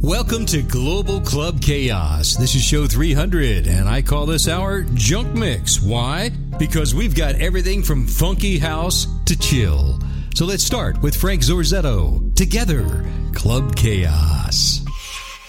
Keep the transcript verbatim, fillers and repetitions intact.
Welcome to Global Club Chaos. This is show three hundred, and I call this hour Junk Mix. Why? Because we've got everything from funky house to chill. So let's start with Frank Zorzetto. Together, Club Chaos.